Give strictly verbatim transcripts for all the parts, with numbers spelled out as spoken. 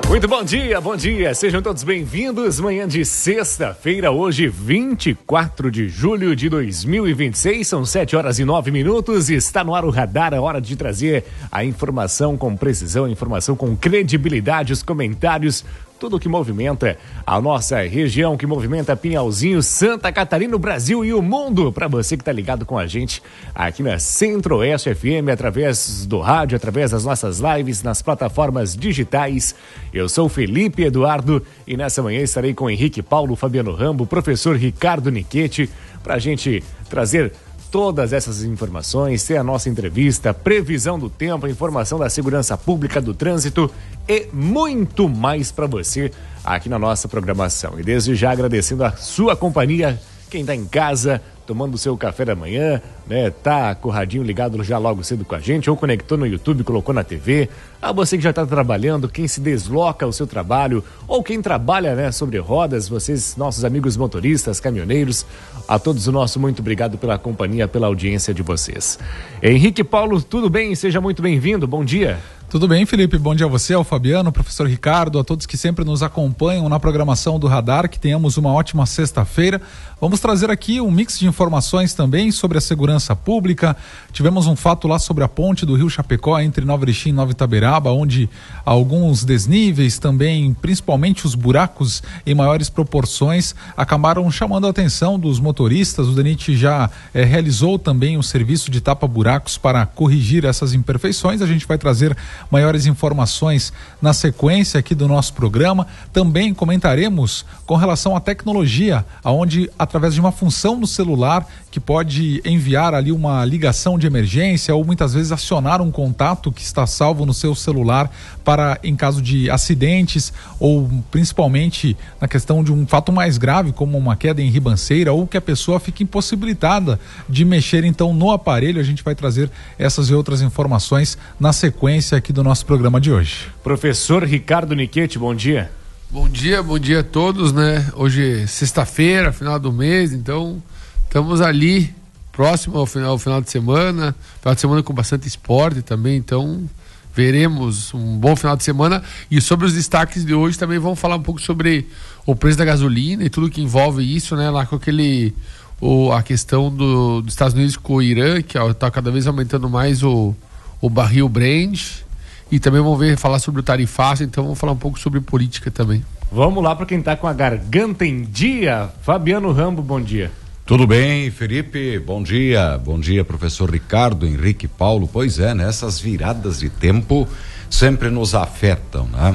Muito bom dia, bom dia, sejam todos bem-vindos. Manhã de sexta-feira, hoje vinte e quatro de julho de dois mil e vinte e seis, são sete horas e nove minutos, está no ar o Radar, a hora de trazer a informação com precisão, a informação com credibilidade, os comentários, tudo que movimenta a nossa região, que movimenta Pinhalzinho, Santa Catarina, o Brasil e o mundo. Para você que está ligado com a gente aqui na Centro-Oeste F M, através do rádio, através das nossas lives, nas plataformas digitais. Eu sou Felipe Eduardo e nessa manhã estarei com Henrique Paulo, Fabiano Rambo, professor Ricardo Nichetti, para a gente trazer todas essas informações, ter a nossa entrevista, previsão do tempo, informação da segurança pública, do trânsito e muito mais para você aqui na nossa programação. E desde já agradecendo a sua companhia, quem está em casa, tomando o seu café da manhã, né, tá com o radinho ligado já logo cedo com a gente, ou conectou no YouTube, colocou na T V, a você que já está trabalhando, quem se desloca ao seu trabalho, ou quem trabalha, né, sobre rodas, vocês, nossos amigos motoristas, caminhoneiros, a todos o nosso muito obrigado pela companhia, pela audiência de vocês. Henrique Paulo, tudo bem? Seja muito bem-vindo, bom dia. Tudo bem, Felipe? Bom dia a você, ao Fabiano, ao professor Ricardo, a todos que sempre nos acompanham na programação do Radar, que tenhamos uma ótima sexta-feira. Vamos trazer aqui um mix de informações também sobre a segurança pública. Tivemos um fato lá sobre a ponte do Rio Chapecó, entre Nova Erechim e Nova Itaberaba, onde alguns desníveis também, principalmente os buracos em maiores proporções, acabaram chamando a atenção dos motoristas. O DENIT já eh, realizou também um serviço de tapa-buracos para corrigir essas imperfeições. A gente vai trazer maiores informações na sequência aqui do nosso programa. Também comentaremos com relação à tecnologia, aonde através de uma função no celular que pode enviar ali uma ligação de emergência ou muitas vezes acionar um contato que está salvo no seu celular para em caso de acidentes ou principalmente na questão de um fato mais grave como uma queda em ribanceira ou que a pessoa fique impossibilitada de mexer então no aparelho. A gente vai trazer essas e outras informações na sequência aqui do nosso programa de hoje. Professor Ricardo Nichetti, bom dia. Bom dia, bom dia a todos, né? Hoje é sexta-feira, final do mês, então estamos ali próximo ao final, ao final de semana, final de semana com bastante esporte também, então veremos um bom final de semana. E sobre os destaques de hoje também vamos falar um pouco sobre o preço da gasolina e tudo que envolve isso, né? Lá com aquele, o, a questão do, dos Estados Unidos com o Irã, que está cada vez aumentando mais o, o barril Brent. E também vamos ver, falar sobre o tarifaço, então vamos falar um pouco sobre política também. Vamos lá para quem está com a garganta em dia. Fabiano Rambo, bom dia. Tudo bem, Felipe? Bom dia. Bom dia, professor Ricardo, Henrique Paulo. Pois é, né? Essas viradas de tempo sempre nos afetam, né?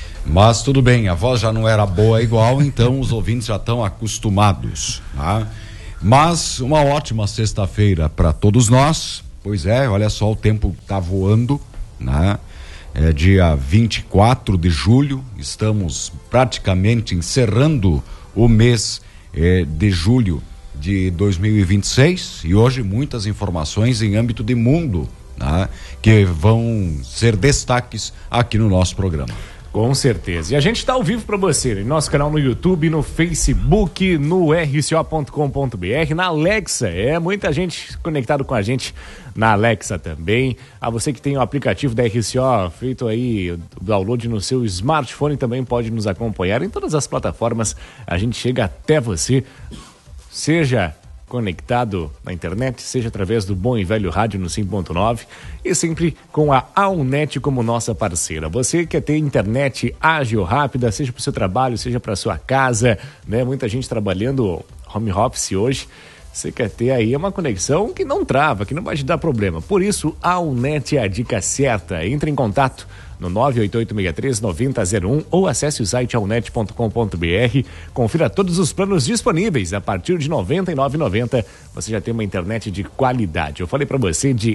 Mas tudo bem, a voz já não era boa igual, então os ouvintes já estão acostumados, né? Mas uma ótima sexta-feira para todos nós. Pois é, olha só, o tempo tá voando, né? É dia vinte e quatro de julho, estamos praticamente encerrando o mês eh, de julho de dois mil e vinte e seis e hoje muitas informações em âmbito de mundo, né, que vão ser destaques aqui no nosso programa. Com certeza. E a gente está ao vivo para você, no nosso canal no YouTube, no Facebook, no r c o ponto com ponto b r, na Alexa. É, muita gente conectado com a gente na Alexa também. A você que tem o aplicativo da R C O feito aí, o download no seu smartphone, também pode nos acompanhar em todas as plataformas. A gente chega até você, seja conectado na internet, seja através do bom e velho rádio no cem ponto nove e sempre com a Alnet como nossa parceira. Você quer ter internet ágil, rápida, seja para o seu trabalho, seja para sua casa, né? Muita gente trabalhando home office hoje. Você quer ter aí uma conexão que não trava, que não vai te dar problema. Por isso, a Alnet é a dica certa. Entre em contato no nove oito oito seis três nove zero zero um ou acesse o site alnet ponto com ponto b r. Confira todos os planos disponíveis. A partir de noventa e nove reais e noventa centavos você já tem uma internet de qualidade. Eu falei para você de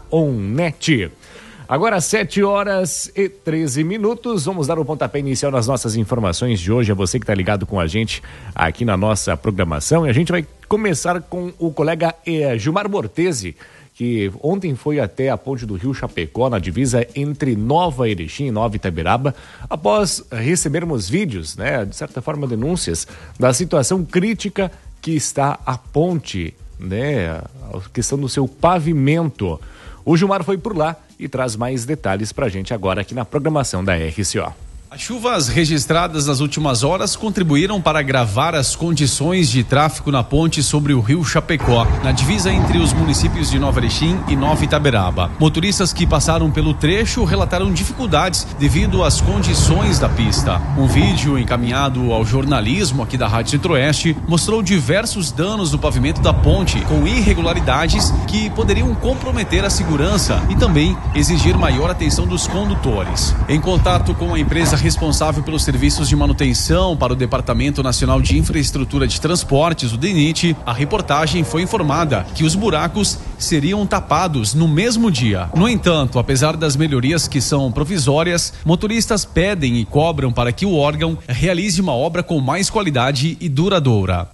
Alnet. Agora sete horas e treze minutos, vamos dar o pontapé inicial nas nossas informações de hoje. É você que está ligado com a gente aqui na nossa programação. E a gente vai começar com o colega eh, Gilmar Bortesi, que ontem foi até a ponte do Rio Chapecó, na divisa entre Nova Erechim e Nova Itaberaba, após recebermos vídeos, né, de certa forma denúncias, da situação crítica que está a ponte, né, a questão do seu pavimento. O Gilmar foi por lá e traz mais detalhes pra gente agora aqui na programação da R C O. As chuvas registradas nas últimas horas contribuíram para agravar as condições de tráfego na ponte sobre o rio Chapecó, na divisa entre os municípios de Nova Erechim e Nova Itaberaba. Motoristas que passaram pelo trecho relataram dificuldades devido às condições da pista. Um vídeo encaminhado ao jornalismo aqui da Rádio Centro-Oeste mostrou diversos danos no pavimento da ponte, com irregularidades que poderiam comprometer a segurança e também exigir maior atenção dos condutores. Em contato com a empresa responsável pelos serviços de manutenção para o Departamento Nacional de Infraestrutura de Transportes, o DENIT, a reportagem foi informada que os buracos seriam tapados no mesmo dia. No entanto, apesar das melhorias que são provisórias, motoristas pedem e cobram para que o órgão realize uma obra com mais qualidade e duradoura.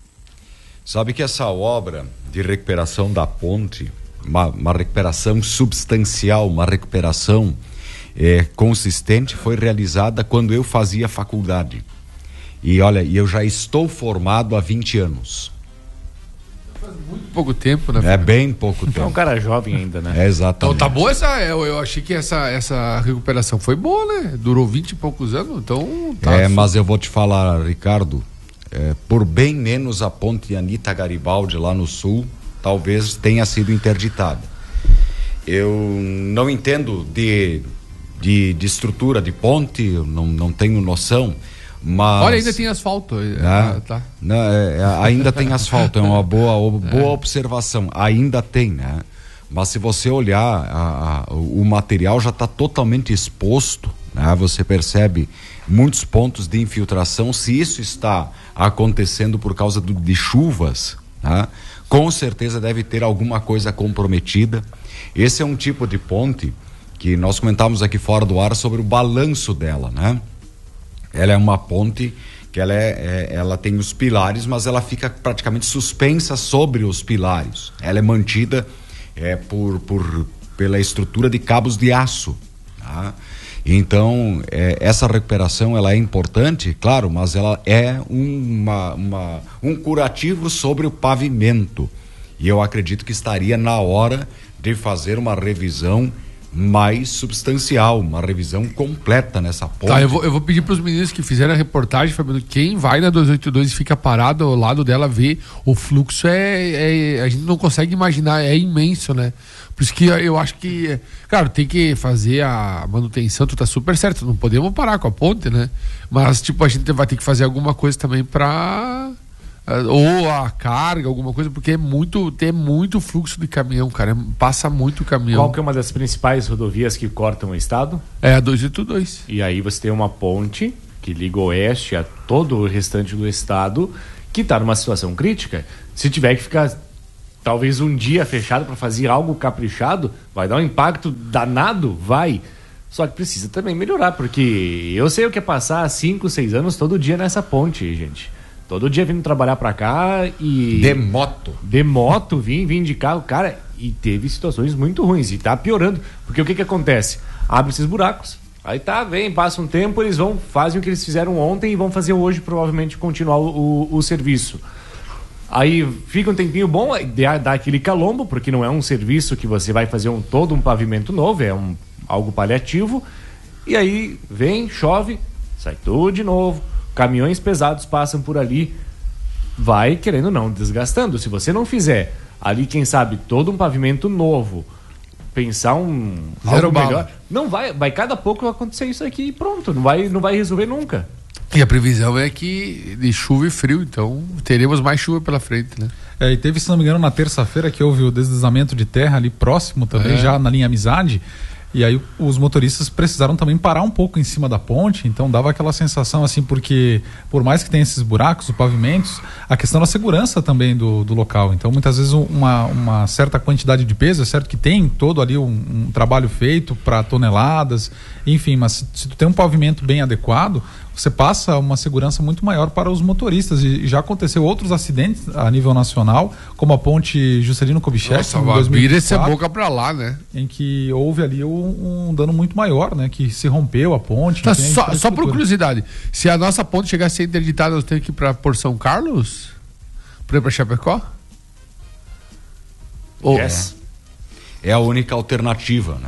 Sabe que essa obra de recuperação da ponte, uma, uma recuperação substancial, uma recuperação É, consistente, foi realizada quando eu fazia faculdade. E olha, eu já estou formado há vinte anos. Faz muito pouco tempo, né? É bem pouco tempo. É um cara jovem ainda, né? É, exatamente. Então tá boa essa. Eu, eu achei que essa, essa recuperação foi boa, né? Durou vinte e poucos anos, então. Tá é, mas eu vou te falar, Ricardo, é, por bem menos a ponte Anita Garibaldi lá no sul, talvez tenha sido interditada. Eu não entendo de. De, de estrutura de ponte, eu não, não tenho noção, mas... Olha, ainda tem asfalto. É, ah, tá. Não, é, é, ainda tem asfalto, é uma boa, boa é. observação, ainda tem, né? Mas se você olhar, a, a, o material já está totalmente exposto, né? Você percebe muitos pontos de infiltração. Se isso está acontecendo por causa do, de chuvas, né? Com certeza deve ter alguma coisa comprometida. Esse é um tipo de ponte que nós comentamos aqui fora do ar sobre o balanço dela, né? Ela é uma ponte que ela, é, é, ela tem os pilares, mas ela fica praticamente suspensa sobre os pilares. Ela é mantida é, por, por, pela estrutura de cabos de aço, tá? Então, é, essa recuperação ela é importante, claro, mas ela é uma, uma, um curativo sobre o pavimento. E eu acredito que estaria na hora de fazer uma revisão mais substancial, uma revisão completa nessa ponte. Tá, eu vou, eu vou pedir para os meninos que fizeram a reportagem, Fabiano, quem vai na duzentos e oitenta e dois e fica parado ao lado dela ver o fluxo, é, é a gente não consegue imaginar, é imenso, né? Por isso que eu acho que, claro, tem que fazer a manutenção, tu tá super certo, não podemos parar com a ponte, né? Mas, tipo, a gente vai ter que fazer alguma coisa também para... ou a carga, alguma coisa, porque é muito, tem muito fluxo de caminhão, cara, passa muito caminhão. Qual que é uma das principais rodovias que cortam o estado? É a duzentos e oitenta e dois. E aí você tem uma ponte que liga o oeste a todo o restante do estado que está numa situação crítica. Se tiver que ficar talvez um dia fechado para fazer algo caprichado, vai dar um impacto danado, vai. Só que precisa também melhorar, porque eu sei o que é passar cinco, seis anos todo dia nessa ponte, gente. Todo dia vindo trabalhar pra cá e... De moto. De moto, vim, vim de carro, cara, e teve situações muito ruins, e tá piorando, porque o que que acontece? Abre esses buracos, aí tá, vem, passa um tempo, eles vão, fazem o que eles fizeram ontem e vão fazer hoje, provavelmente, continuar o, o, o serviço. Aí fica um tempinho bom, dá aquele calombo, porque não é um serviço que você vai fazer um, todo um pavimento novo, é um, algo paliativo, e aí vem, chove, sai tudo de novo, caminhões pesados passam por ali, vai, querendo ou não, desgastando. Se você não fizer ali, quem sabe, todo um pavimento novo, pensar um Zero algo bala. melhor, não vai, vai cada pouco acontecer isso aqui e pronto, não vai, não vai resolver nunca. E a previsão é que de chuva e frio, então teremos mais chuva pela frente, né? É, e teve, se não me engano, na terça-feira que houve o deslizamento de terra ali próximo também, É. já na linha Amizade. E aí os motoristas precisaram também parar um pouco em cima da ponte, então dava aquela sensação assim, porque por mais que tenha esses buracos, os pavimentos, a questão da segurança também do, do local. Então muitas vezes uma, uma certa quantidade de peso, é certo que tem todo ali um, um trabalho feito para toneladas, enfim, mas se, se tu tem um pavimento bem adequado, você passa uma segurança muito maior para os motoristas. E, e já aconteceu outros acidentes a nível nacional, como a ponte Juscelino Kubitschek Nossa, em vira dois mil e vinte e essa quatro, boca pra lá, né? em que houve ali um, um dano muito maior, né? Que se rompeu a ponte. Tá, enfim, a só, só por infraestrutura. curiosidade, se a nossa ponte chegar a ser interditada, nós temos que ir pra por São Carlos? Pra ir pra Chapecó? Ou- Yes. É a única alternativa, né?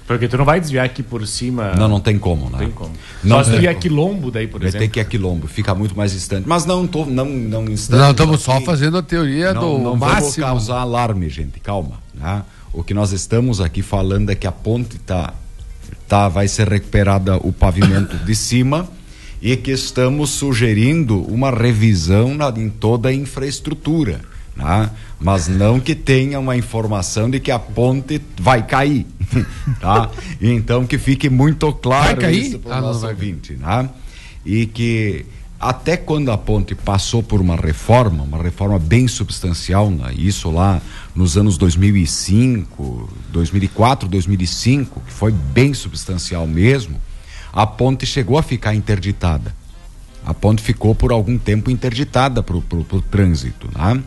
Porque tu não vai desviar aqui por cima. Não, não tem como, né? Não tem como. Não Só tem se ir a como. Quilombo daí, por Vai exemplo. ter que ir a Quilombo, fica muito mais distante. Mas não, tô, não, não estamos. Não, estamos só aqui- fazendo a teoria não, do não vamos máximo. causar alarme, gente, calma. Né? O que nós estamos aqui falando é que a ponte tá, tá, vai ser recuperada o pavimento de cima e que estamos sugerindo uma revisão na, em toda a infraestrutura, né? Mas não que tenha uma informação de que a ponte vai cair, tá? Então que fique muito claro Vai cair? isso para o Ah, não nosso vai. ouvinte, né? E que até quando a ponte passou por uma reforma, uma reforma bem substancial, né? Isso lá nos anos dois mil e cinco, dois mil e quatro, dois mil e cinco, que foi bem substancial mesmo, a ponte chegou a ficar interditada. A ponte ficou por algum tempo interditada para o trânsito, né?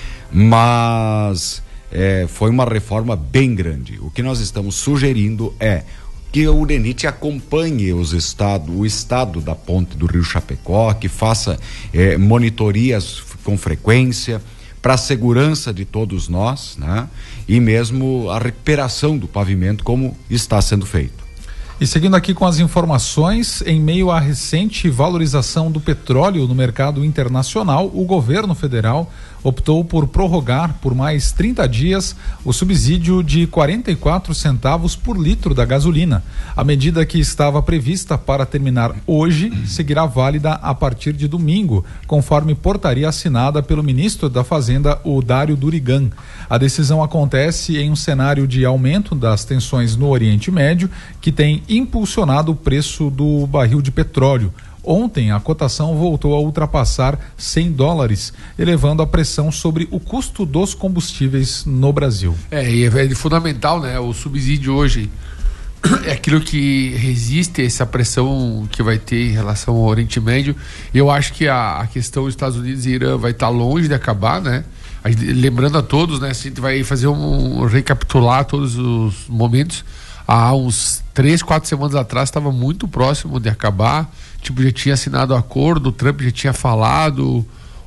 Mas é, foi uma reforma bem grande. O que nós estamos sugerindo é que o DENIT acompanhe os estado, o estado da ponte do Rio Chapecó, que faça é, monitorias com frequência para a segurança de todos nós, né? E mesmo a recuperação do pavimento como está sendo feito. E seguindo aqui com as informações, em meio à recente valorização do petróleo no mercado internacional, o governo federal optou por prorrogar por mais trinta dias o subsídio de quarenta e quatro centavos por litro da gasolina. A medida, que estava prevista para terminar hoje, seguirá válida a partir de domingo, conforme portaria assinada pelo ministro da Fazenda, o Dário Durigan. A decisão acontece em um cenário de aumento das tensões no Oriente Médio, que tem impulsionado o preço do barril de petróleo. Ontem, a cotação voltou a ultrapassar cem dólares, elevando a pressão sobre o custo dos combustíveis no Brasil. É, e é fundamental, né? O subsídio hoje é aquilo que resiste a essa pressão que vai ter em relação ao Oriente Médio. E eu acho que a, a questão dos Estados Unidos e Irã vai estar longe de acabar, né? A gente, lembrando a todos, né? A gente vai fazer um, um recapitular todos os momentos. Há uns três, quatro semanas atrás estava muito próximo de acabar. Tipo, já tinha assinado o acordo, o Trump já tinha falado,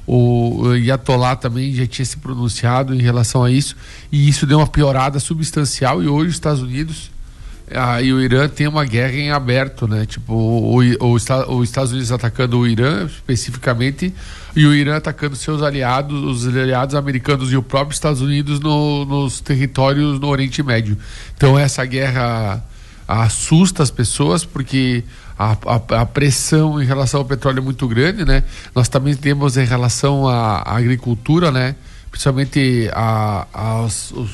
o Ayatollah também já tinha se pronunciado em relação a isso, e isso deu uma piorada substancial. E hoje os Estados Unidos ah, e o Irã tem uma guerra em aberto, né? Tipo, o, o, o Estados Unidos atacando o Irã especificamente, e o Irã atacando seus aliados, os aliados americanos e o próprio Estados Unidos no, nos territórios no Oriente Médio. Então essa guerra assusta as pessoas, porque a, a, a pressão em relação ao petróleo é muito grande, né? Nós também temos em relação à, à agricultura, né? Principalmente a, a, os, os,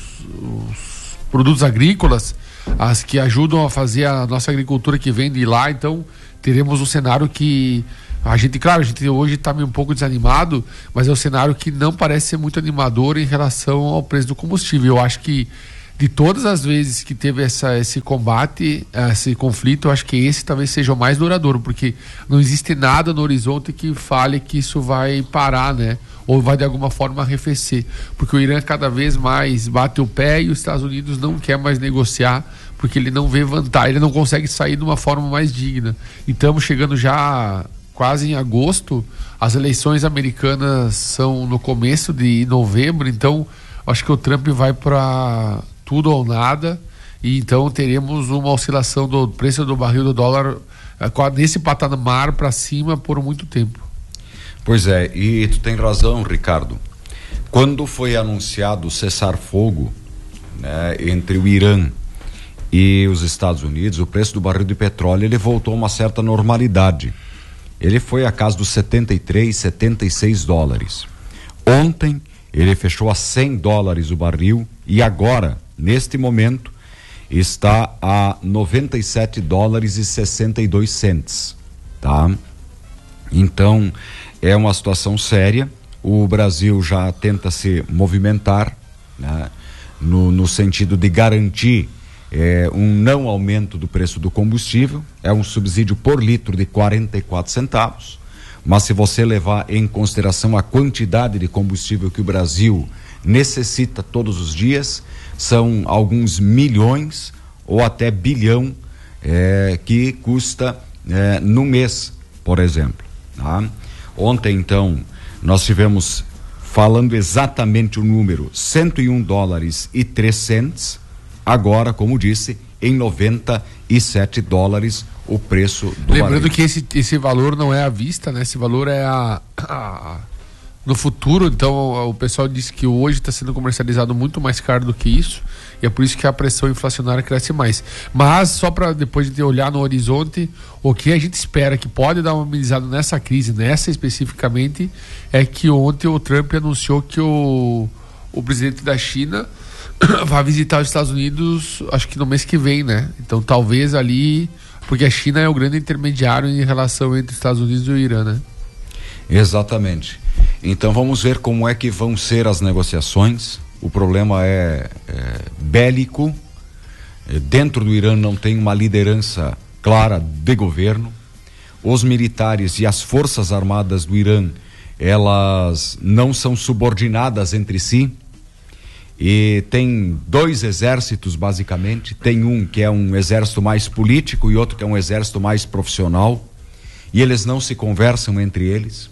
os produtos agrícolas, as que ajudam a fazer a nossa agricultura que vem de lá. Então teremos um cenário que a gente, claro, a gente hoje está meio um pouco desanimado, mas é um cenário que não parece ser muito animador em relação ao preço do combustível. Eu acho que de todas as vezes que teve essa, esse combate, esse conflito, eu acho que esse talvez seja o mais duradouro, porque não existe nada no horizonte que fale que isso vai parar, né? Ou vai de alguma forma arrefecer, porque o Irã cada vez mais bate o pé e os Estados Unidos não quer mais negociar, porque ele não vê vantagem, ele não consegue sair de uma forma mais digna. E estamos chegando já quase em agosto, as eleições americanas são no começo de novembro, então acho que o Trump vai para tudo ou nada, e então teremos uma oscilação do preço do barril do dólar nesse patamar para cima por muito tempo. Pois é, e tu tem razão, Ricardo. Quando foi anunciado o cessar-fogo, né, entre o Irã e os Estados Unidos, o preço do barril de petróleo ele voltou a uma certa normalidade. Ele foi a casa dos setenta e três, setenta e seis dólares. Ontem ele fechou a cem dólares o barril e agora, neste momento, está a noventa e sete dólares e sessenta e dois centes, tá? Então, é uma situação séria. O Brasil já tenta se movimentar, né, no, no sentido de garantir é, um não aumento do preço do combustível. É um subsídio por litro de quarenta e quatro centavos, mas se você levar em consideração a quantidade de combustível que o Brasil necessita todos os dias, são alguns milhões ou até bilhão é, que custa é, no mês, por exemplo, tá? Ontem, então, nós tivemos, falando exatamente o número, cento e um dólares e três centes. Agora, como disse, em noventa e sete dólares o preço do Lembrando barril. que esse, esse valor não é à vista, né? Esse valor é a, a no futuro. Então o, o pessoal disse que hoje está sendo comercializado muito mais caro do que isso, e é por isso que a pressão inflacionária cresce mais. Mas só para depois de olhar no horizonte, o que a gente espera que pode dar uma amenizada nessa crise, nessa especificamente, é que ontem o Trump anunciou que o, o presidente da China vai visitar os Estados Unidos, acho que no mês que vem, né? Então talvez ali, porque a China é o grande intermediário em relação entre os Estados Unidos e o Irã, né? Exatamente. Então vamos ver como é que vão ser as negociações. O problema é, é bélico. Dentro do Irã não tem uma liderança clara de governo. Os militares e as forças armadas do Irã, elas não são subordinadas entre si. E tem dois exércitos, basicamente. Tem um que é um exército mais político e outro que é um exército mais profissional. E eles não se conversam entre eles.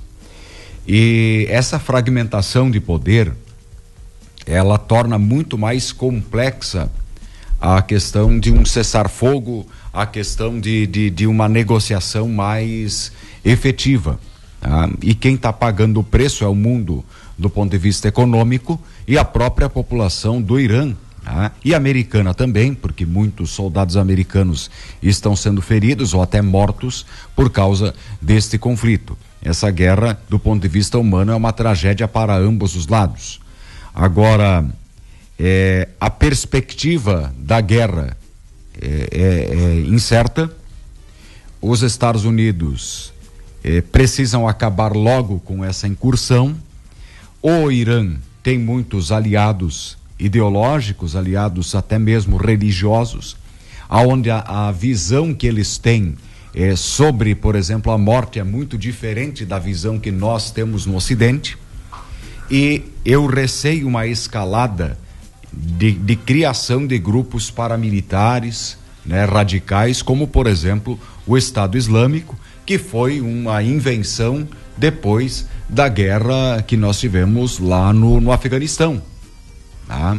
E essa fragmentação de poder, ela torna muito mais complexa a questão de um cessar-fogo, a questão de, de, de uma negociação mais efetiva. Tá? E quem está pagando o preço é o mundo do ponto de vista econômico e a própria população do Irã, tá? E americana também, porque muitos soldados americanos estão sendo feridos ou até mortos por causa deste conflito. Essa guerra, do ponto de vista humano, é uma tragédia para ambos os lados. Agora, é, a perspectiva da guerra é, é, é incerta. Os Estados Unidos é, precisam acabar logo com essa incursão. O Irã tem muitos aliados ideológicos, aliados até mesmo religiosos, aonde a, a visão que eles têm é, sobre, por exemplo, a morte é muito diferente da visão que nós temos no Ocidente. E eu receio uma escalada de, de criação de grupos paramilitares, né, radicais, como por exemplo o Estado Islâmico, que foi uma invenção depois da guerra que nós tivemos lá no, no Afeganistão, tá?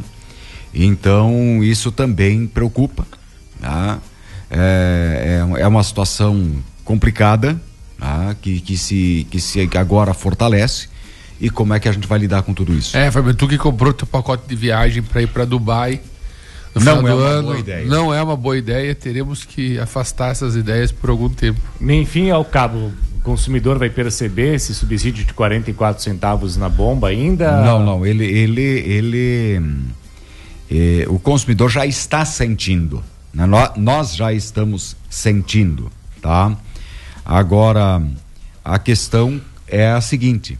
Então isso também preocupa, tá? É, é, é uma situação complicada, tá? que, que, se, que se agora fortalece. E como é que a gente vai lidar com tudo isso? É, Fábio, tu que comprou teu pacote de viagem para ir para Dubai no não final é do uma ano, boa ideia. Não é uma boa ideia, teremos que afastar essas ideias por algum tempo. Enfim, ao cabo, o consumidor vai perceber esse subsídio de quarenta e quatro centavos na bomba ainda? Não, não, ele, ele, ele, eh, o consumidor já está sentindo, né? nós, nós já estamos sentindo, tá? Agora, a questão é a seguinte: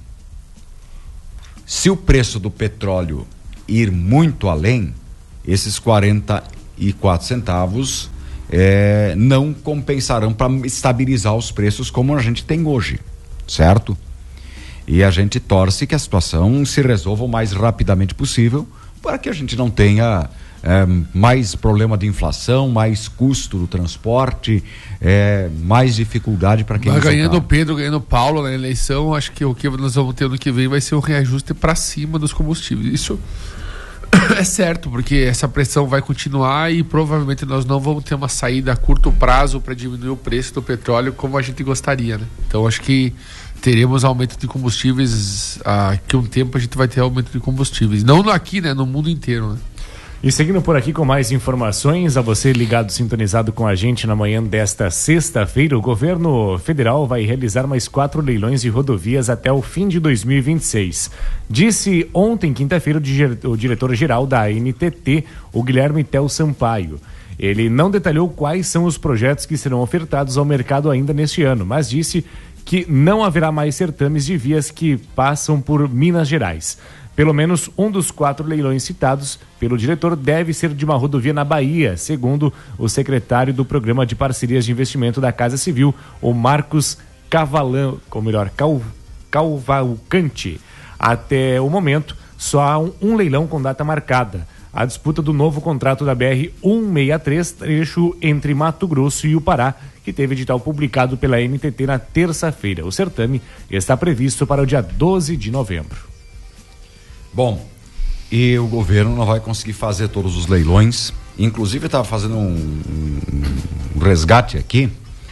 se o preço do petróleo ir muito além, esses quarenta e quatro centavos é, não compensarão para estabilizar os preços como a gente tem hoje, certo? E a gente torce que a situação se resolva o mais rapidamente possível para que a gente não tenha é, mais problema de inflação, mais custo do transporte, é, mais dificuldade para quem Mas usa o ganhando o carro. Pedro, ganhando o Paulo na eleição, acho que o que nós vamos ter ano que vem vai ser um reajuste para cima dos combustíveis. Isso é certo, porque essa pressão vai continuar e provavelmente nós não vamos ter uma saída a curto prazo para diminuir o preço do petróleo como a gente gostaria, né? Então acho que teremos aumento de combustíveis, daqui a um tempo a gente vai ter aumento de combustíveis. Não aqui, né? No mundo inteiro, né? E seguindo por aqui com mais informações, a você ligado, sintonizado com a gente na manhã desta sexta-feira, o governo federal vai realizar mais quatro leilões de rodovias até o fim de dois mil e vinte e seis. Disse ontem, quinta-feira, o diretor-geral da A N T T, o Guilherme Tel Sampaio. Ele não detalhou quais são os projetos que serão ofertados ao mercado ainda neste ano, mas disse que não haverá mais certames de vias que passam por Minas Gerais. Pelo menos um dos quatro leilões citados pelo diretor deve ser de uma rodovia na Bahia, segundo o secretário do Programa de Parcerias de Investimento da Casa Civil, o Marcos Cavalão, ou melhor, Cal, Cavalcante. Até o momento, só há um, um leilão com data marcada. A disputa do novo contrato da B R cento e sessenta e três, trecho entre Mato Grosso e o Pará, que teve edital publicado pela N T T na terça-feira. O certame está previsto para o dia doze de novembro. Bom, e o governo não vai conseguir fazer todos os leilões, inclusive estava fazendo um, um, um resgate aqui.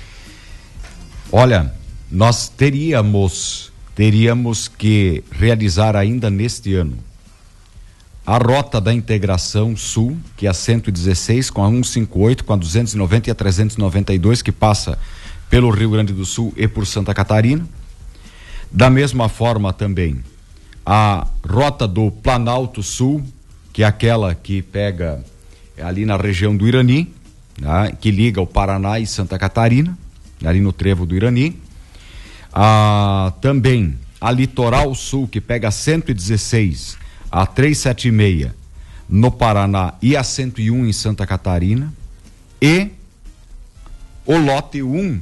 Olha, nós teríamos, teríamos que realizar ainda neste ano a rota da integração sul, que é a cento e dezesseis, com a cento e cinquenta e oito, com a duzentos e noventa e a trezentos e noventa e dois, que passa pelo Rio Grande do Sul e por Santa Catarina. Da mesma forma também a rota do Planalto Sul, que é aquela que pega ali na região do Irani, né, que liga o Paraná e Santa Catarina, ali no trevo do Irani. Ah, também a Litoral Sul, que pega a cento e dezesseis, a trezentos e setenta e seis no Paraná e a cento e um em Santa Catarina. E o lote um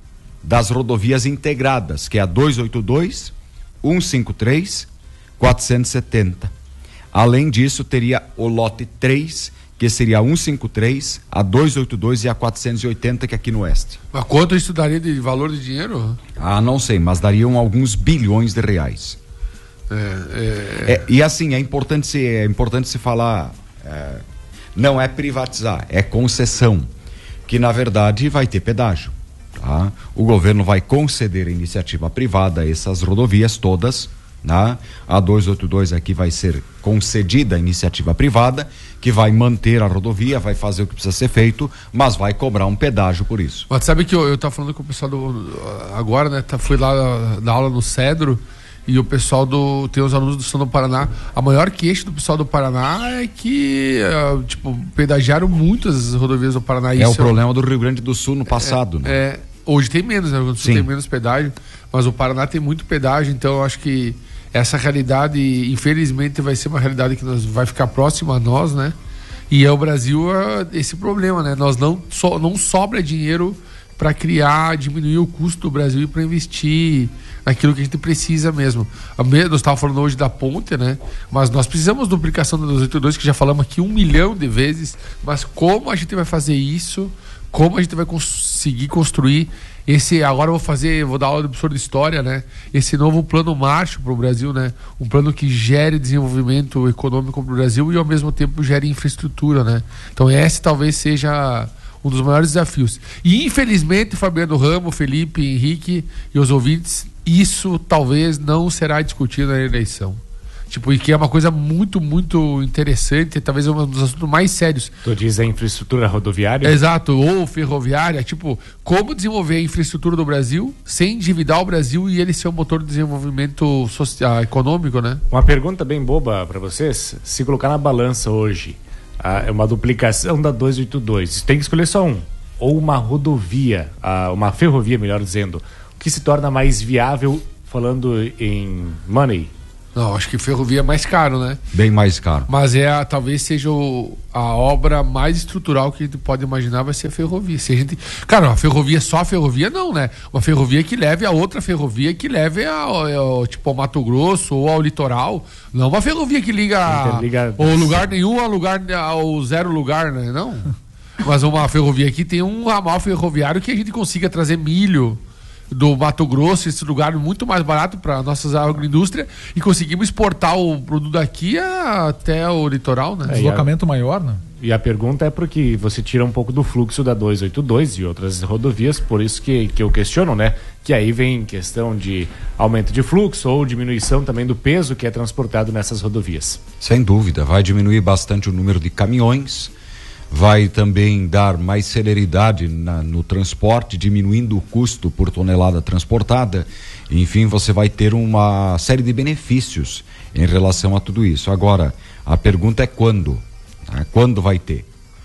das rodovias integradas, que é a duzentos e oitenta e dois, cento e cinquenta e três, quatrocentos e setenta. Além disso, teria o lote três, que seria a cento e cinquenta e três, a duzentos e oitenta e dois e a quatrocentos e oitenta, que é aqui no oeste. Mas quanto isso daria de valor de dinheiro? Ah, não sei, mas dariam alguns bilhões de reais. É, é... É, e assim, é importante se, é importante se falar, é, não é privatizar, é concessão, que na verdade vai ter pedágio. Tá? O governo vai conceder a iniciativa privada a essas rodovias todas, né? A duzentos e oitenta e dois aqui vai ser concedida a iniciativa privada, que vai manter a rodovia, vai fazer o que precisa ser feito, mas vai cobrar um pedágio por isso. Mas sabe que eu, eu tava falando com o pessoal do, agora, né? Tá, fui lá dar aula no Cedro, e o pessoal do, tem os alunos do Estado do Paraná, a maior queixa do pessoal do Paraná é que, uh, tipo, pedagiaram muito as rodovias do Paraná. É o problema do Rio Grande do Sul no passado, é, né? É, hoje tem menos, né? O Rio Grande do Sul tem menos pedágio, mas o Paraná tem muito pedágio, então eu acho que essa realidade, infelizmente, vai ser uma realidade que nós, vai ficar próxima a nós, né? E é o Brasil é esse problema, né? Nós não, so, não sobra dinheiro para criar, diminuir o custo do Brasil e para investir naquilo que a gente precisa mesmo. Nós estávamos falando hoje da ponte, né? Mas nós precisamos de duplicação da duzentos e oitenta e dois, que já falamos aqui um milhão de vezes, mas como a gente vai fazer isso? Como a gente vai conseguir construir esse, agora eu vou fazer, vou dar aula de professor de história, né? Esse novo plano Marshall para o Brasil, né? Um plano que gere desenvolvimento econômico para o Brasil e ao mesmo tempo gere infraestrutura, né? Então esse talvez seja um dos maiores desafios. E infelizmente, Fabiano Ramo, Felipe, Henrique e os ouvintes, isso talvez não será discutido na eleição. Tipo, e que é uma coisa muito, muito interessante, talvez um dos assuntos mais sérios. Tu diz a infraestrutura rodoviária? Exato, ou ferroviária, tipo, como desenvolver a infraestrutura do Brasil sem endividar o Brasil e ele ser um motor de desenvolvimento social, econômico, né? Uma pergunta bem boba para vocês, se colocar na balança hoje, é uma duplicação da duzentos e oitenta e dois, tem que escolher só um, ou uma rodovia, a, uma ferrovia, melhor dizendo, o que se torna mais viável, falando em money? Não, acho que ferrovia é mais caro, né? Bem mais caro. Mas é a, talvez seja o, a obra mais estrutural que a gente pode imaginar, vai ser a ferrovia. Se a gente, cara, uma ferrovia só a ferrovia não, né? Uma ferrovia que leve a outra ferrovia que leve ao, ao, tipo, ao Mato Grosso ou ao litoral. Não uma ferrovia que liga Interliga... o lugar nenhum ao lugar ao zero lugar, né? Não. Mas uma ferrovia que tem um ramal ferroviário que a gente consiga trazer milho do Mato Grosso, esse lugar muito mais barato para nossas agroindústria, e conseguimos exportar o produto daqui até o litoral, né? É, deslocamento a... maior, né? E a pergunta é porque você tira um pouco do fluxo da duzentos e oitenta e dois e outras rodovias, por isso que, que eu questiono, né? Que aí vem questão de aumento de fluxo ou diminuição também do peso que é transportado nessas rodovias. Sem dúvida, vai diminuir bastante o número de caminhões, vai também dar mais celeridade na, no transporte, diminuindo o custo por tonelada transportada. Enfim, você vai ter uma série de benefícios em relação a tudo isso. Agora, a pergunta é quando? Né? Quando vai ter?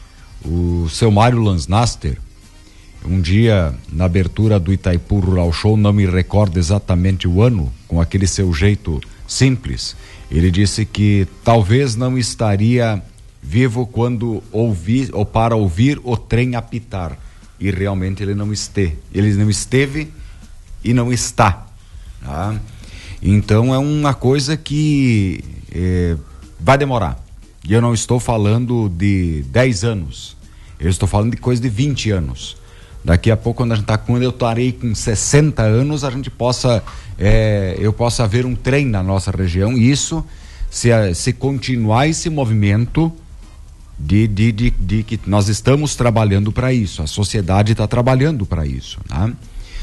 O seu Mário Lansnaster, um dia na abertura do Itaipu Rural Show, não me recordo exatamente o ano, com aquele seu jeito simples, ele disse que talvez não estaria vivo quando ouvir ou para ouvir o trem apitar, e realmente ele não esteve, ele não esteve e não está, tá? Então é uma coisa que é, vai demorar, e eu não estou falando de dez anos, eu estou falando de coisa de vinte anos. Daqui a pouco, quando a gente tá, quando eu estarei com sessenta anos, a gente possa é, eu possa ver um trem na nossa região, e isso se, se continuar esse movimento de, de, de, de que nós estamos trabalhando para isso, a sociedade está trabalhando para isso, né?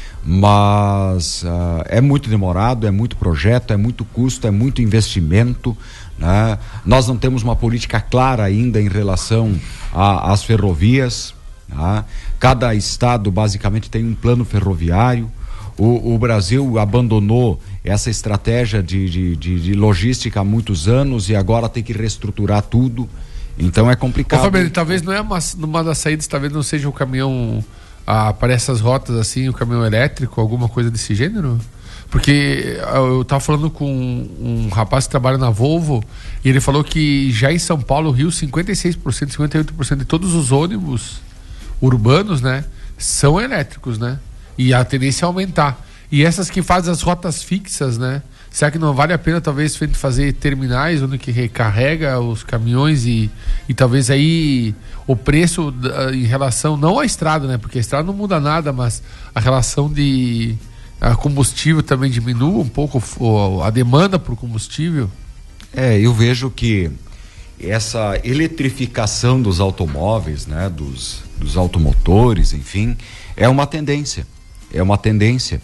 Mas uh, é muito demorado, é muito projeto, é muito custo, é muito investimento, né? Nós não temos uma política clara ainda em relação às ferrovias, né? Cada estado basicamente tem um plano ferroviário. O, o Brasil abandonou essa estratégia de, de, de, de logística há muitos anos e agora tem que reestruturar tudo, então é complicado. Ô, Fabiano, talvez não é uma, uma das saídas, talvez não seja o caminhão ah, para essas rotas assim, o caminhão elétrico, alguma coisa desse gênero? Porque eu estava falando com um, um rapaz que trabalha na Volvo e ele falou que já em São Paulo, Rio, cinquenta e seis por cento, cinquenta e oito por cento de todos os ônibus urbanos, né, são elétricos, né? E a tendência é aumentar. E essas que fazem as rotas fixas, né? Será que não vale a pena talvez fazer terminais onde que recarrega os caminhões e, e talvez aí o preço em relação, não à estrada, né? Porque a estrada não muda nada, mas a relação de a combustível também diminua um pouco a demanda por combustível? É, eu vejo que essa eletrificação dos automóveis, né? Dos, dos automotores, enfim, é uma tendência. É uma tendência.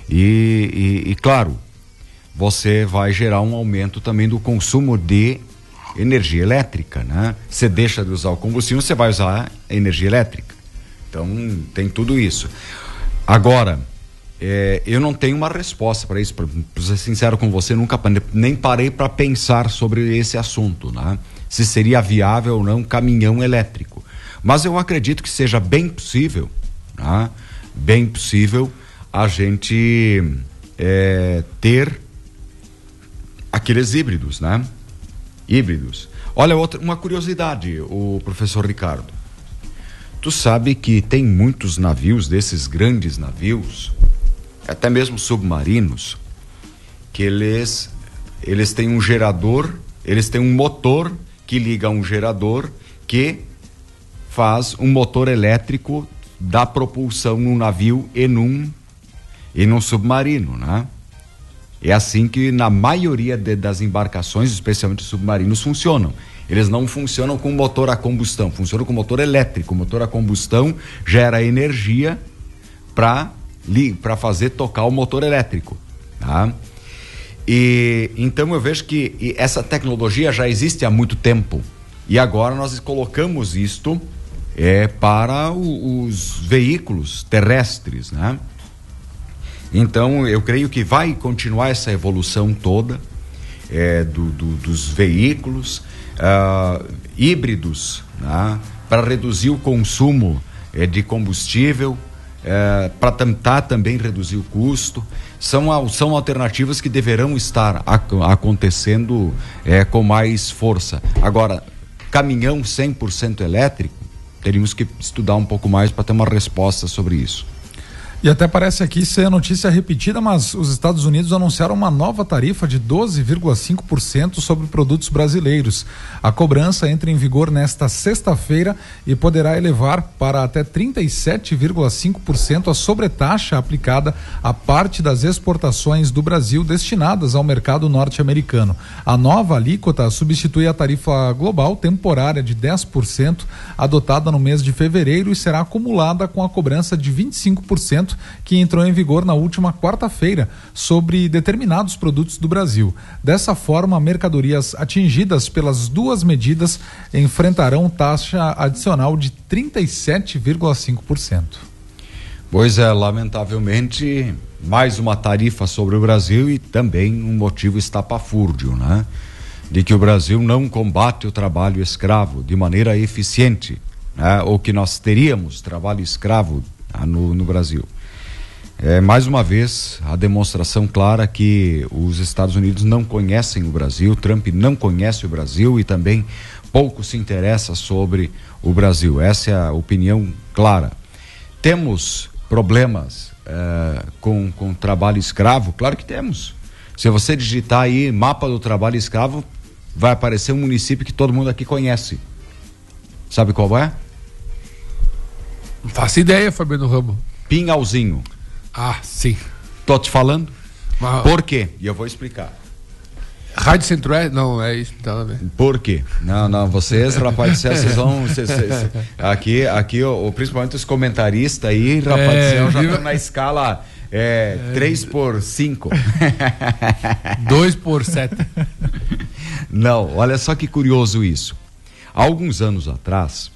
E, e, e claro, você vai gerar um aumento também do consumo de energia elétrica, né? Você deixa de usar o combustível, você vai usar a energia elétrica. Então, tem tudo isso. Agora, é, eu não tenho uma resposta para isso, para ser sincero com você, nunca nem parei para pensar sobre esse assunto, né? Se seria viável ou não um caminhão elétrico. Mas eu acredito que seja bem possível, né? Bem possível a gente é, ter aqueles híbridos, né? Híbridos. Olha, outra, uma curiosidade, o professor Ricardo. Tu sabe que tem muitos navios, desses grandes navios, até mesmo submarinos, que eles, eles têm um gerador, eles têm um motor que liga a um gerador que faz um motor elétrico da propulsão num navio e num, e num submarino, né? É assim que na maioria de, das embarcações, especialmente submarinos, funcionam. Eles não funcionam com motor a combustão, funcionam com motor elétrico. O motor a combustão gera energia para para fazer tocar o motor elétrico, tá? E então eu vejo que essa tecnologia já existe há muito tempo e agora nós colocamos isto é para o, os veículos terrestres, né? Então eu creio que vai continuar essa evolução toda é, do, do, dos veículos uh, híbridos, né? Para reduzir o consumo é, de combustível, é, para tentar também reduzir o custo. São, são alternativas que deverão estar ac- acontecendo é, com mais força. Agora, caminhão cem por cento elétrico, teríamos que estudar um pouco mais para ter uma resposta sobre isso. E até parece aqui ser notícia repetida, mas os Estados Unidos anunciaram uma nova tarifa de doze vírgula cinco por cento sobre produtos brasileiros. A cobrança entra em vigor nesta sexta-feira e poderá elevar para até trinta e sete vírgula cinco por cento a sobretaxa aplicada à parte das exportações do Brasil destinadas ao mercado norte-americano. A nova alíquota substitui a tarifa global temporária de dez por cento adotada no mês de fevereiro e será acumulada com a cobrança de vinte e cinco por cento que entrou em vigor na última quarta-feira sobre determinados produtos do Brasil. Dessa forma, mercadorias atingidas pelas duas medidas enfrentarão taxa adicional de trinta e sete vírgula cinco por cento. Pois é, lamentavelmente, mais uma tarifa sobre o Brasil e também um motivo estapafúrdio, né? De que o Brasil não combate o trabalho escravo de maneira eficiente, né? Ou que nós teríamos trabalho escravo ah, no, no Brasil. É, mais uma vez, a demonstração clara que os Estados Unidos não conhecem o Brasil, Trump não conhece o Brasil e também pouco se interessa sobre o Brasil. Essa é a opinião clara. Temos problemas é, com, com trabalho escravo? Claro que temos. Se você digitar aí mapa do trabalho escravo, vai aparecer um município que todo mundo aqui conhece. Sabe qual é? Não faço ideia, Fabiano Ramo. Pinhalzinho. Ah, sim. Tô te falando? Mas... Por quê? E eu vou explicar. Rádio Centro-Oeste? Não, é isso, não tem nada a ver. Por quê? Não, não, vocês, rapaz, do céu, vocês vão. Vocês, vocês, aqui, aqui o, principalmente os comentaristas aí, rapaz, é, do céu, já estão na escala é, é, três por cinco. dois por sete. Não, olha só que curioso isso. Há alguns anos atrás,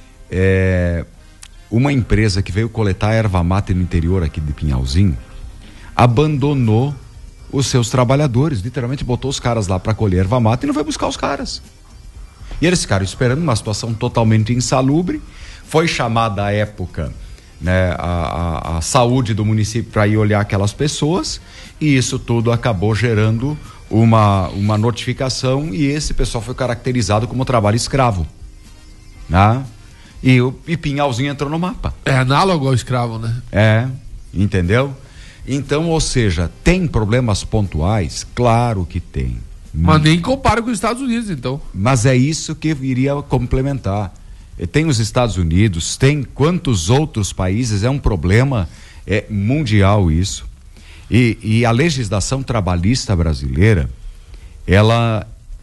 é, uma empresa que veio coletar erva mate no interior aqui de Pinhalzinho abandonou os seus trabalhadores, literalmente botou os caras lá para colher erva mate e não foi buscar os caras. E eles ficaram esperando uma situação totalmente insalubre. Foi chamada à época, né, a, a, a saúde do município para ir olhar aquelas pessoas, e isso tudo acabou gerando uma, uma notificação, e esse pessoal foi caracterizado como trabalho escravo, né? E o e Pinhalzinho entrou no mapa. É análogo ao escravo, né? É, entendeu? Então, ou seja, tem problemas pontuais? Claro que tem. Mas nem compara com os Estados Unidos, então. Mas é isso que eu iria complementar. Tem os Estados Unidos, tem quantos outros países, é um problema é, mundial isso. E, e a legislação trabalhista brasileira, ela,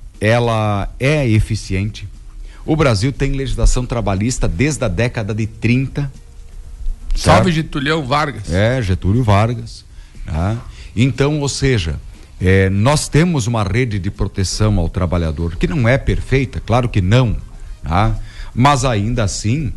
ela é eficiente. O Brasil tem legislação trabalhista desde a década de trinta. Salve Getúlio Vargas. É, Getúlio Vargas. Né? Então, ou seja, é, nós temos uma rede de proteção ao trabalhador, que não é perfeita, claro que não, né? Mas ainda assim,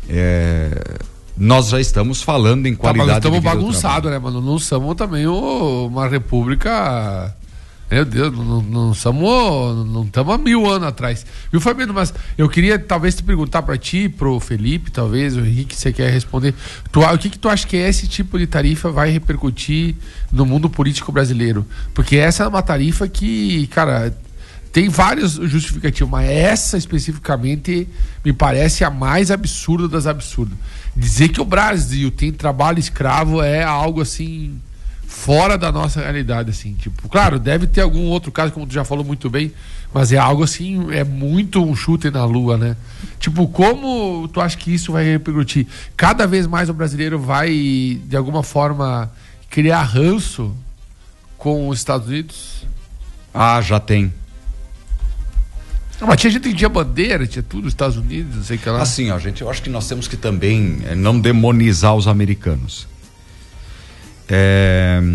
é, nós já estamos falando em qualidade tá, mas de vida. Estamos bagunçados, né, mano? Não somos também o, uma república. Meu Deus, não, não somos, não estamos há mil anos atrás. Viu, Fabiano? Mas eu queria talvez te perguntar para ti, pro Felipe, talvez, o Henrique, você quer responder. Tu, o que que tu acha que esse tipo de tarifa vai repercutir no mundo político brasileiro? Porque essa é uma tarifa que, cara, tem vários justificativos, mas essa especificamente me parece a mais absurda das absurdas. Dizer que o Brasil tem trabalho escravo é algo assim fora da nossa realidade, assim, tipo, claro, deve ter algum outro caso, como tu já falou muito bem, mas é algo assim, é muito um chute na lua, né? Tipo, como tu acha que isso vai repercutir? Cada vez mais o brasileiro vai, de alguma forma, criar ranço com os Estados Unidos? Ah, já tem. Não, mas tinha gente que tinha bandeira, tinha tudo, Estados Unidos, não sei o que lá. Assim, ó, gente, eu acho que nós temos que também é, não demonizar os americanos. É...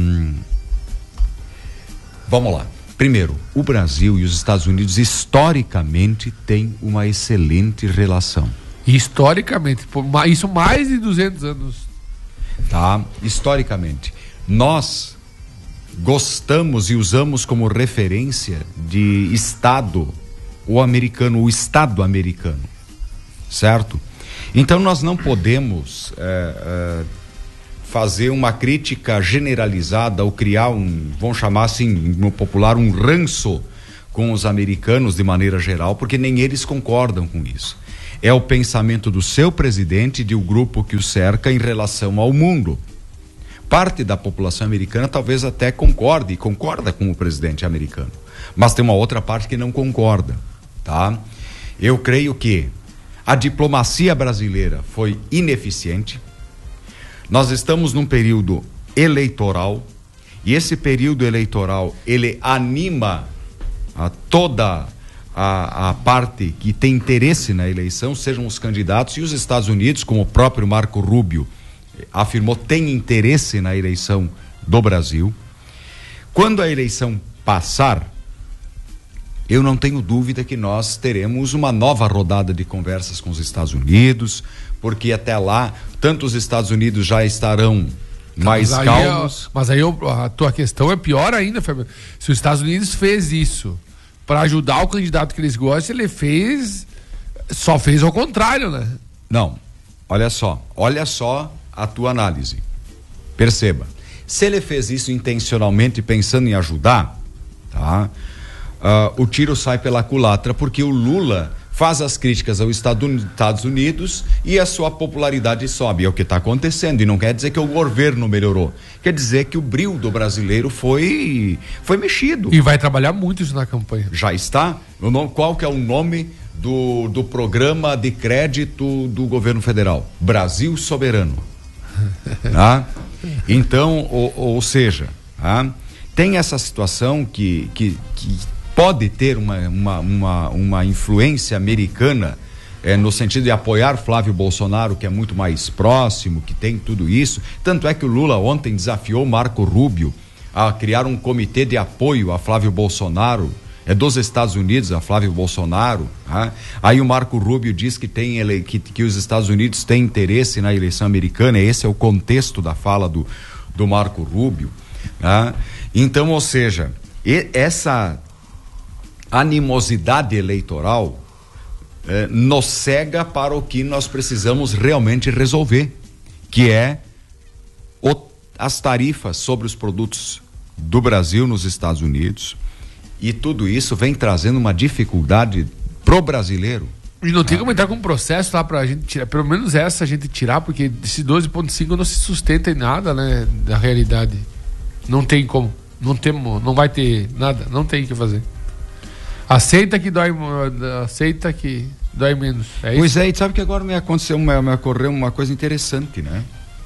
Vamos lá. Primeiro, o Brasil e os Estados Unidos historicamente têm uma excelente relação. Historicamente, isso mais de duzentos anos. Tá? Historicamente. Nós gostamos e usamos como referência de Estado o americano, o Estado americano, certo? Então nós não podemos é, é, fazer uma crítica generalizada ou criar um, vamos chamar assim, no popular, um ranço com os americanos de maneira geral, porque nem eles concordam com isso. É o pensamento do seu presidente e de um grupo que o cerca em relação ao mundo. Parte da população americana talvez até concorde, e concorda com o presidente americano, mas tem uma outra parte que não concorda, tá? Eu creio que a diplomacia brasileira foi ineficiente. Nós estamos num período eleitoral, e esse período eleitoral, ele anima a toda a, a parte que tem interesse na eleição, sejam os candidatos, e os Estados Unidos, como o próprio Marco Rubio afirmou, tem interesse na eleição do Brasil. Quando a eleição passar, eu não tenho dúvida que nós teremos uma nova rodada de conversas com os Estados Unidos, porque até lá, tanto os Estados Unidos já estarão mais mas calmos. Aí, mas aí a tua questão é pior ainda, Fernando. Se os Estados Unidos fez isso para ajudar o candidato que eles gostam, ele fez, só fez ao contrário, né? Não, olha só, olha só a tua análise. Perceba, se ele fez isso intencionalmente pensando em ajudar, tá? Uh, o tiro sai pela culatra, porque o Lula faz as críticas aos Estados Unidos e a sua popularidade sobe. É o que está acontecendo, e não quer dizer que o governo melhorou, quer dizer que o brio do brasileiro foi foi mexido. E vai trabalhar muito isso na campanha. Já está? O nome, qual que é o nome do, do programa de crédito do governo federal? Brasil Soberano. Tá? Então, ou, ou seja, tá? tem essa situação que, que, que pode ter uma, uma, uma, uma influência americana, é, no sentido de apoiar Flávio Bolsonaro, que é muito mais próximo, que tem tudo isso. Tanto é que o Lula ontem desafiou Marco Rubio a criar um comitê de apoio a Flávio Bolsonaro, é dos Estados Unidos, a Flávio Bolsonaro. Né? Aí o Marco Rubio diz que, tem ele, que, que os Estados Unidos têm interesse na eleição americana, esse é o contexto da fala do, do Marco Rubio. Né? Então, ou seja, e, essa animosidade eleitoral eh, nos cega para o que nós precisamos realmente resolver, que é o, as tarifas sobre os produtos do Brasil nos Estados Unidos. E tudo isso vem trazendo uma dificuldade pro brasileiro. E não tem como entrar com um processo lá pra gente tirar, pelo menos essa a gente tirar, porque esse doze ponto cinco não se sustenta em nada, né, da realidade. Não tem como, não temos, não vai ter nada, não tem o que fazer. Aceita que dói, aceita que dói menos. É isso? Pois é, e sabe que agora me aconteceu, me, me ocorreu uma coisa interessante, né?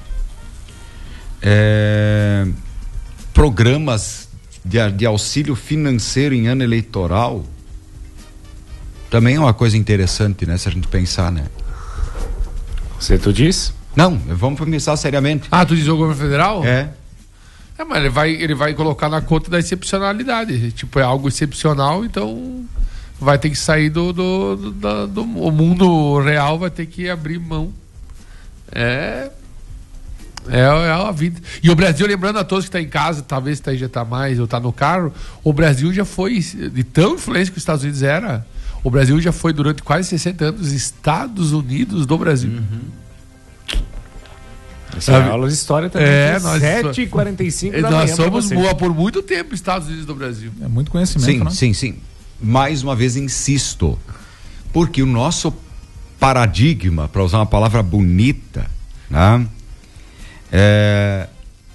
É, programas de, de auxílio financeiro em ano eleitoral também é uma coisa interessante, né? Se a gente pensar, né? Você tu diz? Não, vamos pensar seriamente. Ah, tu diz o governo federal? É. É, mas ele vai, ele vai colocar na conta da excepcionalidade. Tipo, é algo excepcional, então vai ter que sair do, do, do, do, do o mundo real, vai ter que abrir mão. É... É, é a vida. E o Brasil, lembrando a todos que estão em casa, talvez está já tá mais ou está no carro, o Brasil já foi, de tão influente que os Estados Unidos era, o Brasil já foi durante quase sessenta anos Estados Unidos do Brasil. Uhum. Essa é aula de história também. É, nós sete e quarenta e cinco da nós manhã somos boa por muito tempo Estados Unidos do Brasil. É muito conhecimento, sim, né? Sim, sim. Mais uma vez insisto, porque o nosso paradigma, para usar uma palavra bonita, né? É,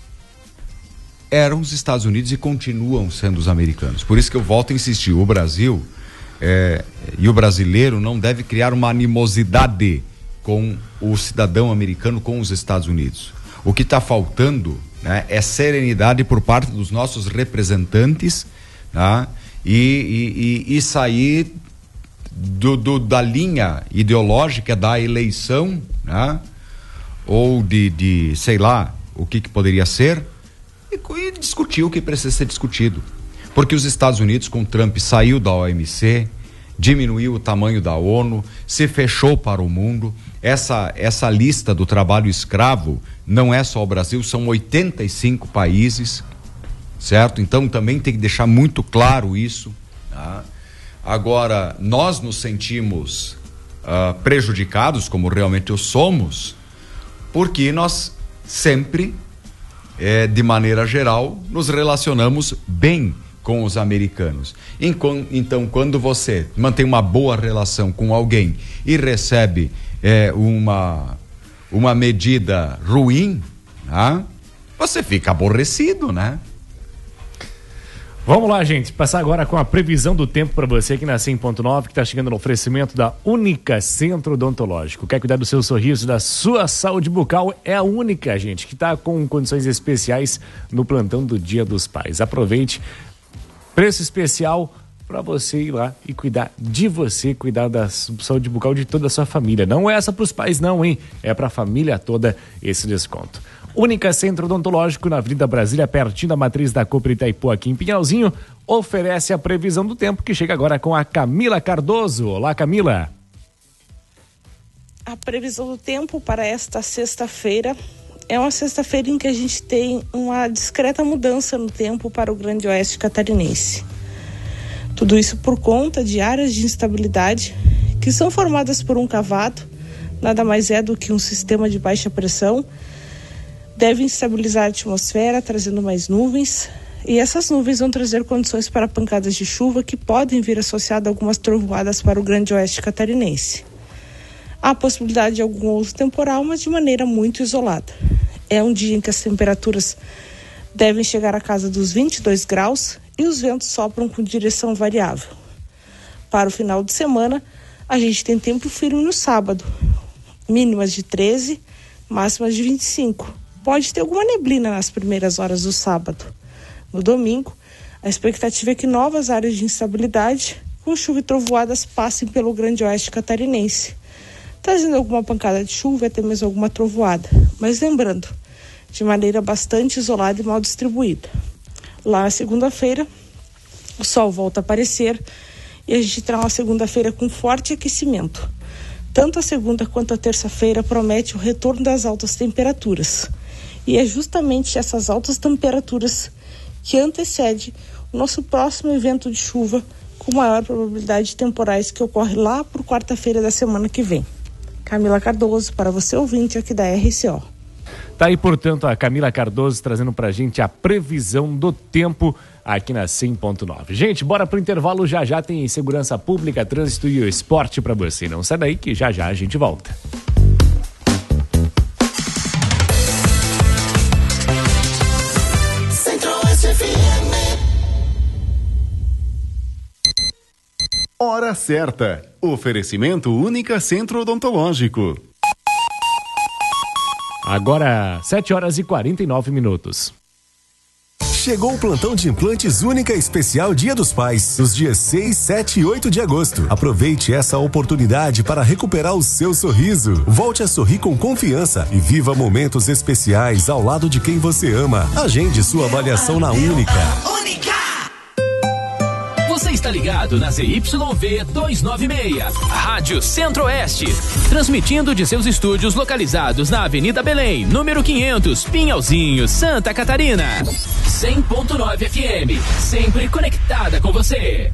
eram os Estados Unidos e continuam sendo os americanos. Por isso que eu volto a insistir, o Brasil é, e o brasileiro não deve criar uma animosidade com o cidadão americano, com os Estados Unidos. O que está faltando, né, é serenidade por parte dos nossos representantes, né, e, e, e sair do, do, da linha ideológica da eleição, né, ou de, de, sei lá, o que, que poderia ser, e, e discutir o que precisa ser discutido. Porque os Estados Unidos, com Trump, saiu da O M C, diminuiu o tamanho da ONU, se fechou para o mundo. Essa, essa lista do trabalho escravo não é só o Brasil, são oitenta e cinco países, certo? Então também tem que deixar muito claro isso. Tá? Agora, nós nos sentimos uh, prejudicados, como realmente o somos, porque nós sempre, é, de maneira geral, nos relacionamos bem com os americanos. Então, quando você mantém uma boa relação com alguém e recebe é, uma, uma medida ruim, né, você fica aborrecido, né? Vamos lá, gente, passar agora com a previsão do tempo para você aqui na cem ponto nove, que está chegando no oferecimento da Única Centro Odontológico. Quer cuidar do seu sorriso, da sua saúde bucal? É a Única, gente, que está com condições especiais no plantão do Dia dos Pais. Aproveite, preço especial para você ir lá e cuidar de você, cuidar da saúde bucal de toda a sua família. Não é essa para os pais não, hein? É para a família toda esse desconto. Única Centro Odontológico na Avenida Brasília, pertinho da matriz da Cooper Itaipu, aqui em Pinhalzinho, oferece a previsão do tempo, que chega agora com a Camila Cardoso. Olá, Camila. A previsão do tempo para esta sexta-feira é uma sexta-feira em que a gente tem uma discreta mudança no tempo para o Grande Oeste catarinense. Tudo isso por conta de áreas de instabilidade que são formadas por um cavado, nada mais é do que um sistema de baixa pressão. Devem estabilizar a atmosfera, trazendo mais nuvens, e essas nuvens vão trazer condições para pancadas de chuva que podem vir associadas a algumas trovoadas para o Grande Oeste catarinense. Há a possibilidade de algum uso temporal, mas de maneira muito isolada. É um dia em que as temperaturas devem chegar à casa dos vinte e dois graus e os ventos sopram com direção variável. Para o final de semana, a gente tem tempo firme no sábado, mínimas de treze, máximas de vinte e cinco. Pode ter alguma neblina nas primeiras horas do sábado. No domingo, a expectativa é que novas áreas de instabilidade com chuva e trovoadas passem pelo grande oeste catarinense, trazendo alguma pancada de chuva e até mesmo alguma trovoada, mas lembrando, de maneira bastante isolada e mal distribuída. Lá na segunda-feira, o sol volta a aparecer e a gente terá uma segunda-feira com forte aquecimento. Tanto a segunda quanto a terça-feira promete o retorno das altas temperaturas. E é justamente essas altas temperaturas que antecede o nosso próximo evento de chuva com maior probabilidade de temporais que ocorre lá por quarta-feira da semana que vem. Camila Cardoso, para você ouvinte aqui da R C O. Tá aí, portanto, a Camila Cardoso trazendo pra gente a previsão do tempo aqui na cem ponto nove. Gente, bora pro intervalo, já já tem segurança pública, trânsito e esporte pra você. Não sai daí que já já a gente volta. Hora certa. Oferecimento Única Centro Odontológico. Agora, sete horas e quarenta e nove minutos. Chegou o plantão de implantes Única Especial Dia dos Pais, nos dias seis, sete e oito de agosto. Aproveite essa oportunidade para recuperar o seu sorriso. Volte a sorrir com confiança e viva momentos especiais ao lado de quem você ama. Agende sua avaliação na Única. Você está ligado na Z Y V duzentos e noventa e seis, Rádio Centro-Oeste, transmitindo de seus estúdios localizados na Avenida Belém, número quinhentos, Pinhalzinho, Santa Catarina. cem ponto nove F M, sempre conectada com você.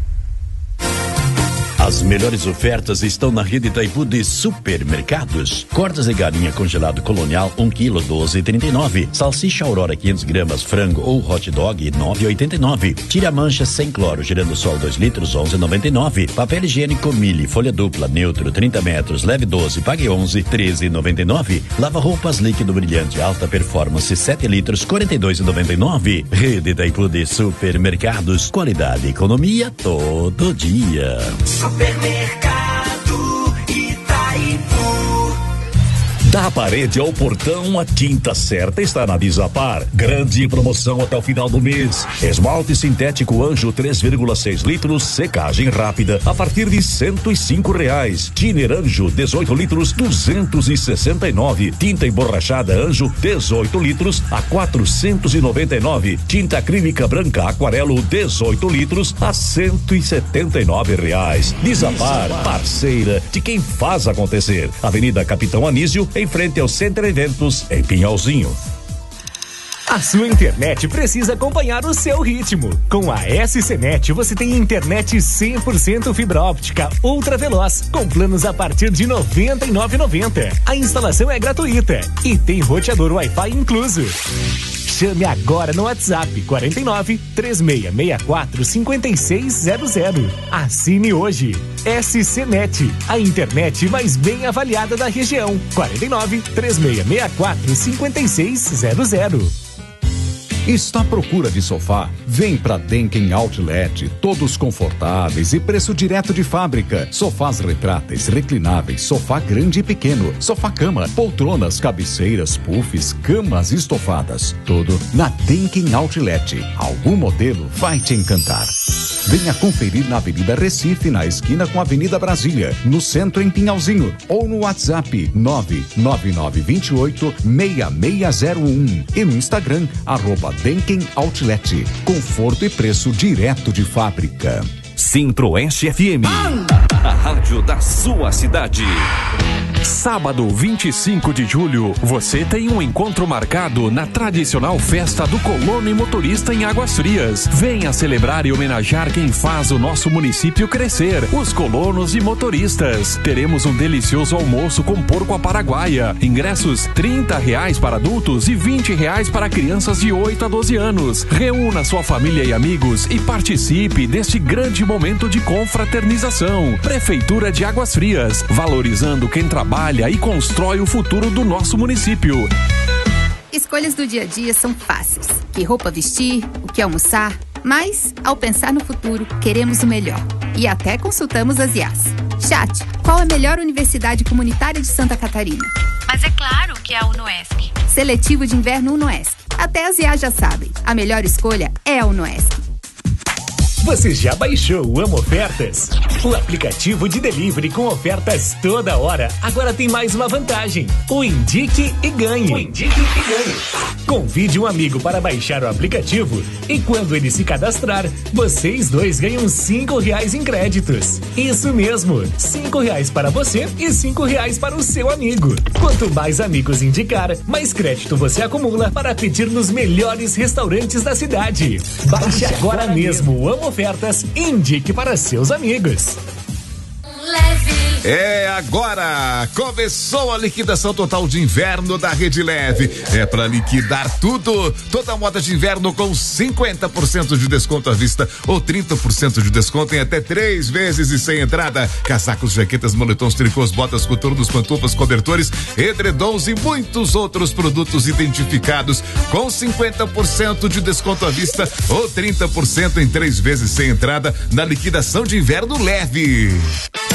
As melhores ofertas estão na rede Itaipu de supermercados. Cortes de galinha congelado colonial, um quilo, doze e trinta e nove. Salsicha Aurora, quinhentas gramas, frango ou hot dog, nove e oitenta e nove. Tira mancha sem cloro, girando sol dois litros, onze e noventa e nove. Papel higiênico Mille, folha dupla, neutro, trinta metros, leve doze, pague onze, treze e noventa e nove. Lava roupas líquido brilhante, alta performance, sete litros, quarenta e dois e noventa e nove. Rede Itaipu de supermercados, qualidade e economia todo dia. Supermercado Itaipu. Da parede ao portão, a tinta certa está na Desapar. Grande promoção até o final do mês. Esmalte sintético Anjo três vírgula seis litros, secagem rápida, a partir de cento e cinco reais. Tiner Anjo dezoito litros, duzentos e sessenta e nove. Tinta emborrachada Anjo dezoito litros, a quatrocentos e noventa e nove. Tinta acrílica branca Aquarelo dezoito litros, a cento e setenta e nove reais. Desapar, parceira de quem faz acontecer. Avenida Capitão Anísio, em frente ao Center Eventos, em Pinhalzinho. A sua internet precisa acompanhar o seu ritmo. Com a S C Net você tem internet cem por cento fibra óptica ultra veloz, com planos a partir de noventa e nove reais e noventa centavos. A instalação é gratuita e tem roteador Wi-Fi incluso. Chame agora no WhatsApp quarenta e nove, três seis seis quatro, cinco seis zero zero. Assine hoje. S C Net, a internet mais bem avaliada da região. quarenta e nove, três seis seis quatro, cinco seis zero zero. Está à procura de sofá? Vem pra Denken Outlet, todos confortáveis e preço direto de fábrica. Sofás retráteis, reclináveis, sofá grande e pequeno, sofá-cama, poltronas, cabeceiras, puffs, camas estofadas. Tudo na Denken Outlet. Algum modelo vai te encantar. Venha conferir na Avenida Recife, na esquina com a Avenida Brasília, no centro em Pinhalzinho, ou no WhatsApp nove nove nove dois oito, seis seis zero um e no Instagram, arroba Denken Outlet. Conforto e preço direto de fábrica. Centro-Oeste F M, a rádio da sua cidade. Sábado, vinte e cinco de julho, você tem um encontro marcado na tradicional festa do colono e motorista em Águas Frias. Venha celebrar e homenagear quem faz o nosso município crescer, os colonos e motoristas. Teremos um delicioso almoço com porco à paraguaia. Ingressos trinta reais para adultos e vinte reais para crianças de oito a doze anos. Reúna sua família e amigos e participe deste grande momento de confraternização. Prefeitura de Águas Frias, valorizando quem trabalha e constrói o futuro do nosso município. Escolhas do dia a dia são fáceis. Que roupa vestir, o que almoçar, mas, ao pensar no futuro, queremos o melhor. E até consultamos as I As. Chat, qual a melhor universidade comunitária de Santa Catarina? Mas é claro que é a UNOESC. Seletivo de inverno UNOESC. Até as I A já sabem, a melhor escolha é a Unoesc. Você já baixou o Amo Ofertas? O aplicativo de delivery com ofertas toda hora. Agora tem mais uma vantagem: o Indique e Ganhe. O Indique e Ganhe. Convide um amigo para baixar o aplicativo e quando ele se cadastrar, vocês dois ganham cinco reais em créditos. Isso mesmo, cinco reais para você e cinco reais para o seu amigo. Quanto mais amigos indicar, mais crédito você acumula para pedir nos melhores restaurantes da cidade. Baixe agora mesmo o Amo Ofertas e indique para seus amigos. É agora! Começou a liquidação total de inverno da Rede Leve. É para liquidar tudo. Toda a moda de inverno com cinquenta por cento de desconto à vista ou trinta por cento de desconto em até três vezes e sem entrada. Casacos, jaquetas, moletons, tricôs, botas, coturnos, pantufas, cobertores, edredons e muitos outros produtos identificados com cinquenta por cento de desconto à vista ou trinta por cento em três vezes sem entrada na liquidação de inverno Leve.